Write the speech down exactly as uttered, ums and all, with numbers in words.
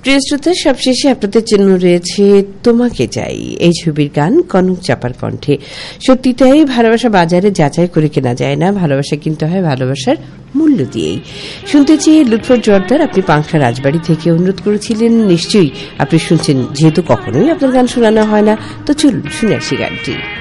প্রিয় শ্রোতা, সবশেষে আপনাদের জন্য রয়েছে তোমাকে চাই, এই ছবির গান কনক চাপার কণ্ঠে। সত্যি তাই, ভালোবাসা বাজারে যাচাই করে কেনা যায় না, ভালোবাসা কিনতে হয় ভালোবাসার মূল্য দিয়েই। শুনতে চেয়ে লুৎফর জর্দার আপনি পাংশা রাজবাড়ি থেকে অনুরোধ করেছিলেন, নিশ্চয়ই আপনি শুনছেন, যেহেতু কখনোই আপনার গান শোনানো হয় না, তো চলুন শুনে আসি গানটি।